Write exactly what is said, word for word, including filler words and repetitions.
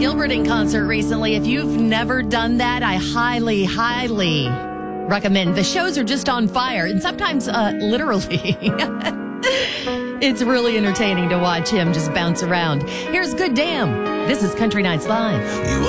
Gilbert in concert recently. If you've never done that, I highly, highly recommend. The shows are just on fire, and sometimes uh, literally. It's really entertaining to watch him just bounce around. Here's Good Damn. This is Country Nights Live.